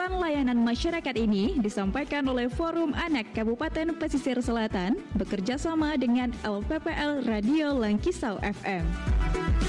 Pesan layanan masyarakat ini disampaikan oleh Forum Anak Kabupaten Pesisir Selatan bekerja sama dengan LPPL Radio Langkisau FM.